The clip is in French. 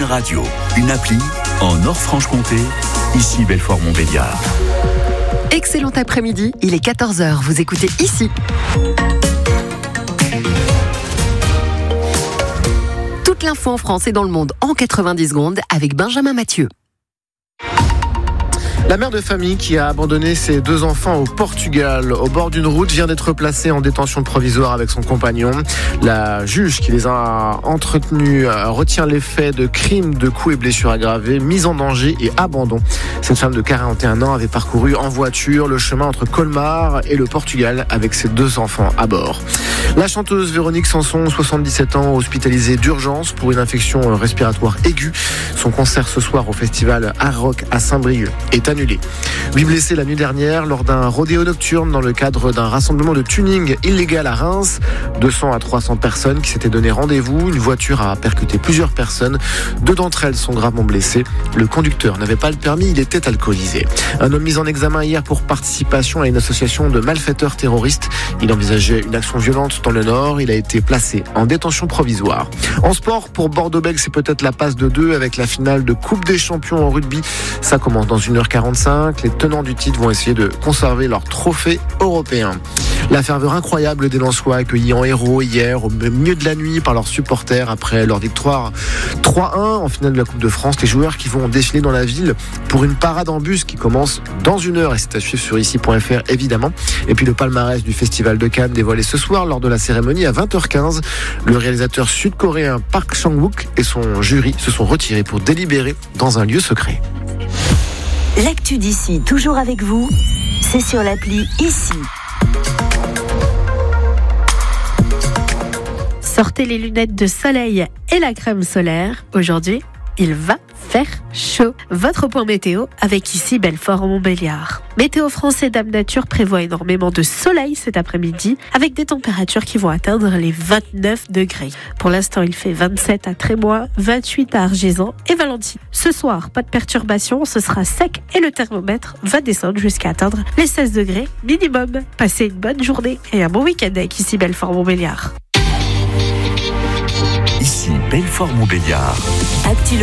Radio, une appli en Nord-Franche-Comté, ici Belfort-Montbéliard. Excellent après-midi, il est 14h, vous écoutez ici. Toute l'info en France et dans le monde en 90 secondes avec Benjamin Mathieu. La mère de famille qui a abandonné ses 2 enfants au Portugal, au bord d'une route, vient d'être placée en détention provisoire avec son compagnon. La juge qui les a entretenus retient les faits de crimes, de coups et blessures aggravées, mise en danger et abandon. Cette femme de 41 ans avait parcouru en voiture le chemin entre Colmar et le Portugal avec ses 2 enfants à bord. La chanteuse Véronique Sanson, 77 ans, hospitalisée d'urgence pour une infection respiratoire aiguë. Son concert ce soir au festival Art Rock à Saint-Brieuc est annulé. 8 blessés la nuit dernière lors d'un rodéo nocturne dans le cadre d'un rassemblement de tuning illégal à Reims. 200 à 300 personnes qui s'étaient donné rendez-vous. Une voiture a percuté plusieurs personnes. 2 d'entre elles sont gravement blessées. Le conducteur n'avait pas le permis, il était alcoolisé. Un homme mis en examen hier pour participation à une association de malfaiteurs terroristes. Il envisageait une action violente dans le Nord. Il a été placé en détention provisoire. En sport, pour Bordeaux-Bègles, c'est peut-être la passe de 2 avec la finale de Coupe des Champions en rugby. Ça commence dans 1h45. Les tenants du titre vont essayer de conserver leur trophée européen. La ferveur incroyable des Lensois accueillis en héros hier au milieu de la nuit par leurs supporters après leur victoire 3-1 en finale de la Coupe de France. Les joueurs qui vont défiler dans la ville pour une parade en bus qui commence dans 1 heure et c'est à suivre sur ici.fr évidemment. Et puis le palmarès du Festival de Cannes dévoilé ce soir lors de la cérémonie à 20h15. Le réalisateur sud-coréen Park Chan-wook et son jury se sont retirés pour délibérer dans un lieu secret. L'actu d'ici, toujours avec vous, c'est sur l'appli Ici. Sortez les lunettes de soleil et la crème solaire. Aujourd'hui, il va faire chaud. Votre point météo avec ici Belfort-Montbéliard. Météo France et Dame Nature prévoit énormément de soleil cet après-midi avec des températures qui vont atteindre les 29 degrés. Pour l'instant, il fait 27 à Trémois, 28 à Argésan et Valentine. Ce soir, pas de perturbation, ce sera sec et le thermomètre va descendre jusqu'à atteindre les 16 degrés minimum. Passez une bonne journée et un bon week-end avec ici Belfort-Montbéliard. Ici Belfort-Montbéliard.